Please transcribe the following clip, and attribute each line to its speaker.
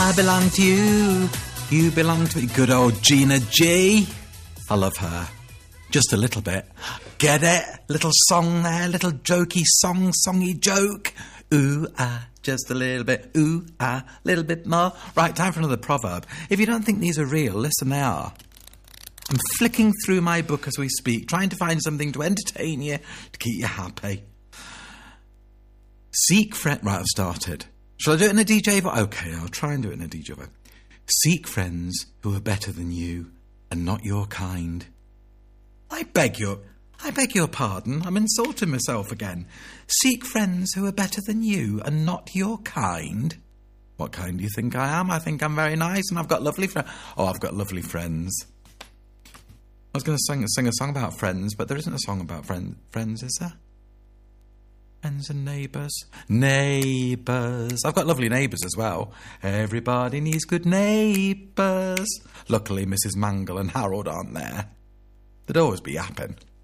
Speaker 1: I belong to you. You belong to me. Good old Gina G. I love her. Just a little bit. Get it? Little song there, little jokey songy joke. Ooh, ah, just a little bit. Ooh, ah, little bit more. Right, time for another proverb. If you don't think these are real, listen, they are. I'm flicking through my book as we speak, trying to find something to entertain you, to keep you happy. Seek friends... Right, I've started. Shall I do it in a DJ voice? Okay, I'll try and do it in a DJ voice. Seek friends who are better than you and not your kind. I beg your pardon. I'm insulting myself again. Seek friends who are better than you and not your kind. What kind do you think I am? I think I'm very nice and I've got lovely friends. Oh, I've got lovely friends. I was going to sing a song about friends, but there isn't a song about friends, is there? Friends and neighbours. Neighbours. I've got lovely neighbours as well. Everybody needs good neighbours. Luckily, Mrs. Mangle and Harold aren't there. They'd always be yapping.